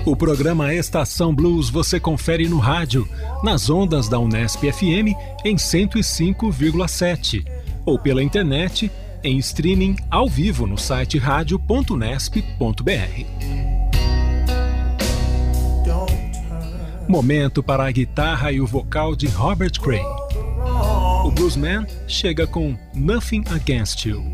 O programa Estação Blues você confere no rádio, nas ondas da Unesp FM em 105,7 ou pela internet em streaming ao vivo no site radio.unesp.br. Momento para a guitarra e o vocal de Robert Cray. O bluesman chega com Nothing Against You.